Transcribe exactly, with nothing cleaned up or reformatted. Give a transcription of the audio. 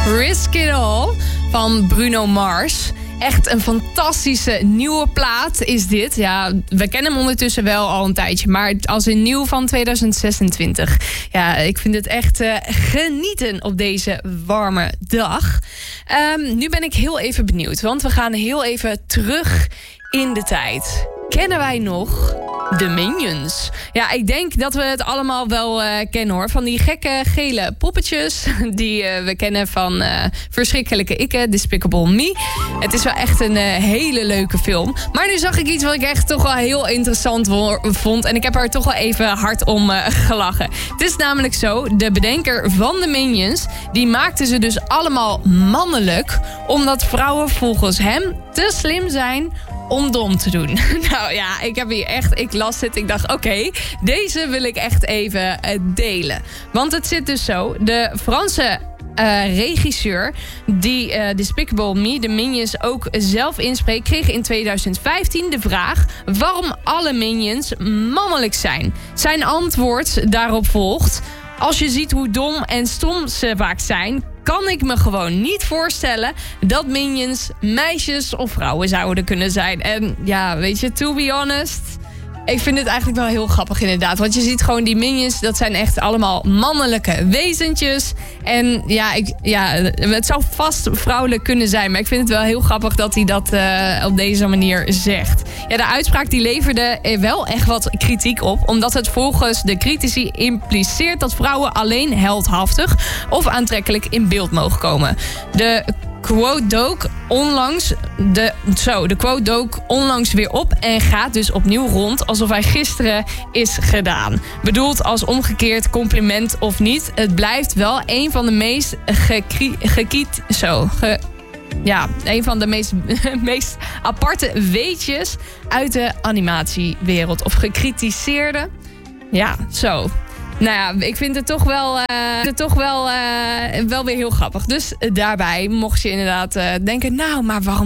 Risk It All van Bruno Mars. Echt een fantastische nieuwe plaat is dit. Ja, we kennen hem ondertussen wel al een tijdje, maar als in nieuw van tweeduizend zesentwintig. Ja, ik vind het echt uh, genieten op deze warme dag. Um, nu ben ik heel even benieuwd, want we gaan heel even terug in de tijd. Kennen wij nog de Minions? Ja, ik denk dat we het allemaal wel uh, kennen hoor. Van die gekke gele poppetjes die uh, we kennen van uh, Verschrikkelijke Ikke, Despicable Me. Het is wel echt een uh, hele leuke film. Maar nu zag ik iets wat ik echt toch wel heel interessant wo- vond. En ik heb er toch wel even hard om uh, gelachen. Het is namelijk zo, de bedenker van de Minions, die maakte ze dus allemaal mannelijk, omdat vrouwen volgens hem te slim zijn om dom te doen. Nou ja, ik heb hier echt, ik las dit, ik dacht oké, okay, deze wil ik echt even uh, delen. Want het zit dus zo, de Franse uh, regisseur die uh, Despicable Me, de Minions, ook zelf inspreekt, kreeg in tweeduizend vijftien de vraag waarom alle Minions mannelijk zijn. Zijn antwoord daarop volgt: als je ziet hoe dom en stom ze vaak zijn, kan ik me gewoon niet voorstellen dat Minions meisjes of vrouwen zouden kunnen zijn. En ja, weet je, to be honest, ik vind het eigenlijk wel heel grappig inderdaad. Want je ziet gewoon die Minions, dat zijn echt allemaal mannelijke wezentjes. En ja, ik, ja, het zou vast vrouwelijk kunnen zijn. Maar ik vind het wel heel grappig dat hij dat uh, op deze manier zegt. Ja, de uitspraak die leverde wel echt wat kritiek op. Omdat het volgens de critici impliceert dat vrouwen alleen heldhaftig of aantrekkelijk in beeld mogen komen. De quote dook onlangs de, zo, de quote dook onlangs weer op en gaat dus opnieuw rond alsof hij gisteren is gedaan. Bedoeld als omgekeerd compliment of niet, het blijft wel een van de meest gekiet, zo, ge, ja, een van de meest, meest aparte weetjes uit de animatiewereld. Of gekritiseerde. Ja, zo. Nou ja, ik vind het toch wel, uh, het toch wel, uh, wel weer heel grappig. Dus daarbij mocht je inderdaad uh, denken, nou, maar waarom